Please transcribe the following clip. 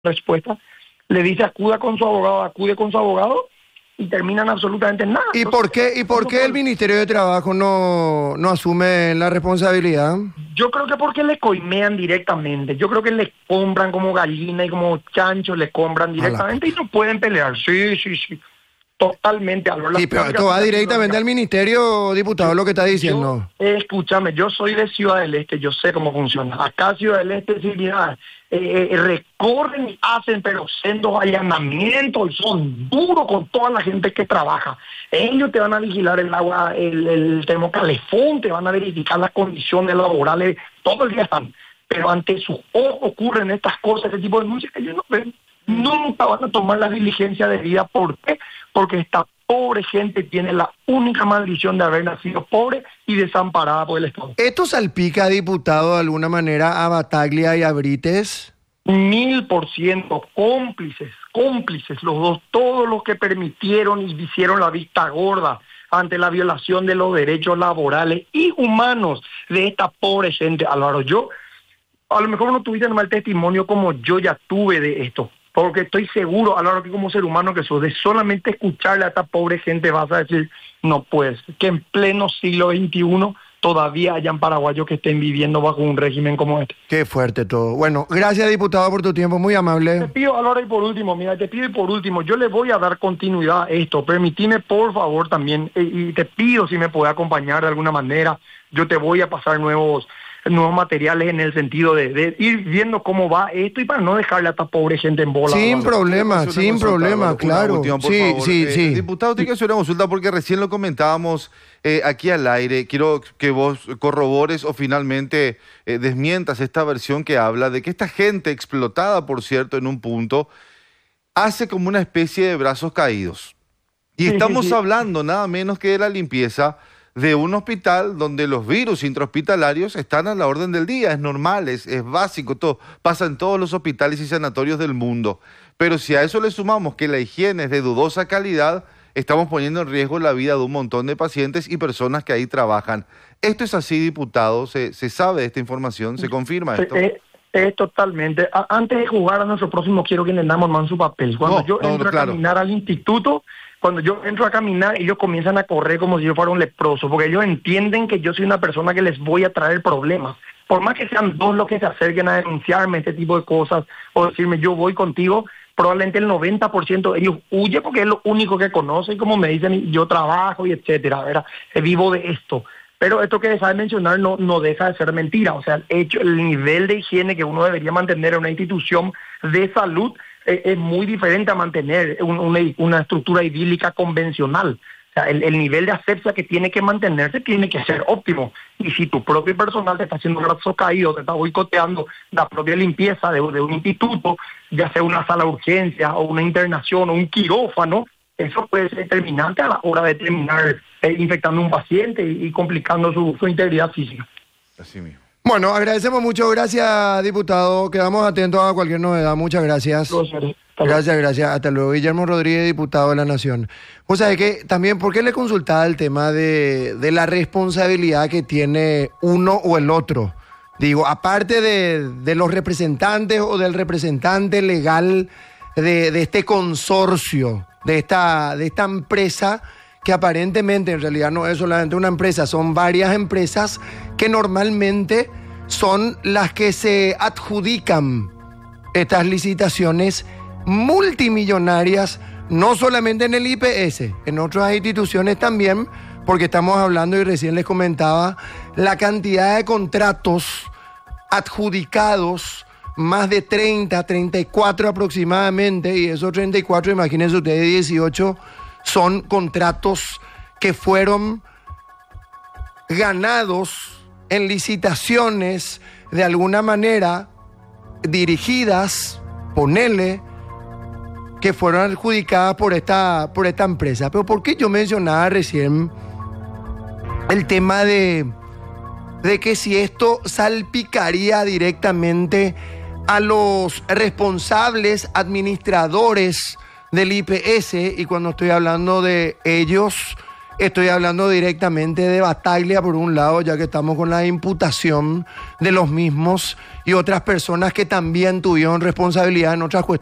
respuesta, le dice acude con su abogado y terminan absolutamente nada. ¿Y por qué el Ministerio de Trabajo no asume la responsabilidad? Yo creo que porque le coimean directamente, yo creo que le compran como gallina y como chancho, le compran directamente y no pueden pelear. Sí. Totalmente, Álvaro. Sí, pero esto va directamente al ministerio, diputado, lo que está diciendo. Escúchame, yo soy de Ciudad del Este, yo sé cómo funciona. Acá Ciudad del Este, sí, mira, recorren y hacen, pero sendos allanamientos, y son duros con toda la gente que trabaja. Ellos te van a vigilar el agua, el termocalefón, te van a verificar las condiciones laborales, todo el día están. Pero ante sus ojos ocurren estas cosas, este tipo de denuncias que ellos no ven. Nunca van a tomar la diligencia debida. ¿Por qué? Porque esta pobre gente tiene la única maldición de haber nacido pobre y desamparada por el Estado. ¿Esto salpica, diputado, de alguna manera a Battaglia y a Brites? 1000% cómplices los dos, todos los que permitieron y hicieron la vista gorda ante la violación de los derechos laborales y humanos de esta pobre gente. Álvaro, yo a lo mejor no tuviste mal testimonio como yo ya tuve de esto, porque estoy seguro, a la hora que como ser humano que sos, de solamente escucharle a esta pobre gente vas a decir, no puedes, que en pleno siglo XXI todavía hayan paraguayos que estén viviendo bajo un régimen como este. Qué fuerte todo. Bueno, gracias, diputado, por tu tiempo, muy amable. Te pido, Álvaro, y por último, yo le voy a dar continuidad a esto. Permitime, por favor, también, y te pido si me puede acompañar de alguna manera. Yo te voy a pasar nuevos materiales en el sentido de ir viendo cómo va esto y para no dejarle a esta pobre gente en bola. Sin problema, claro. Sí. Diputado, tiene que hacer una consulta porque recién lo comentábamos aquí al aire. Quiero que vos corrobores o finalmente desmientas esta versión que habla de que esta gente explotada, por cierto, en un punto, hace como una especie de brazos caídos. Y estamos hablando nada menos que de la limpieza de un hospital donde los virus intrahospitalarios están a la orden del día, es normal, es básico, todo pasa en todos los hospitales y sanatorios del mundo. Pero si a eso le sumamos que la higiene es de dudosa calidad, estamos poniendo en riesgo la vida de un montón de pacientes y personas que ahí trabajan. ¿Esto es así, diputado? ¿Se sabe de esta información? ¿Se confirma esto? Totalmente. Antes de jugar a nuestro próximo, quiero que entendamos más su papel. Cuando yo entro a caminar al instituto, ellos comienzan a correr como si yo fuera un leproso, porque ellos entienden que yo soy una persona que les voy a traer problemas. Por más que sean dos los que se acerquen a denunciarme este tipo de cosas, o decirme yo voy contigo, probablemente el 90% de ellos huye porque es lo único que conoce, y como me dicen, yo trabajo y etcétera, ¿verdad? Vivo de esto. Pero esto que sabe mencionar no deja de ser mentira. O sea, el nivel de higiene que uno debería mantener en una institución de salud es muy diferente a mantener una estructura idílica convencional. O sea, el nivel de asepsia que tiene que mantenerse tiene que ser óptimo. Y si tu propio personal te está haciendo brazos caídos, te está boicoteando la propia limpieza de un instituto, ya sea una sala de urgencia o una internación o un quirófano, eso puede ser determinante a la hora de terminar infectando a un paciente y complicando su integridad física. Así mismo. Bueno, agradecemos mucho. Gracias, diputado. Quedamos atentos a cualquier novedad. Muchas gracias. Gracias. Hasta luego. Guillermo Rodríguez, diputado de la Nación. O sea, que también, ¿por qué le consultaba el tema de la responsabilidad que tiene uno o el otro? Digo, aparte de los representantes o del representante legal de este consorcio, de esta empresa, que aparentemente en realidad no es solamente una empresa, son varias empresas que normalmente son las que se adjudican estas licitaciones multimillonarias, no solamente en el IPS, en otras instituciones también, porque estamos hablando, y recién les comentaba, la cantidad de contratos adjudicados, más de 30, 34 aproximadamente, y esos 34, imagínense ustedes, 18 son contratos que fueron ganados en licitaciones de alguna manera dirigidas, ponele, que fueron adjudicadas por esta empresa. Pero ¿por qué yo mencionaba recién el tema de que si esto salpicaría directamente a los responsables administradores del IPS? Y cuando estoy hablando de ellos, Estoy hablando directamente de Bataglia, por un lado, ya que estamos con la imputación de los mismos y otras personas que también tuvieron responsabilidad en otras cuestiones.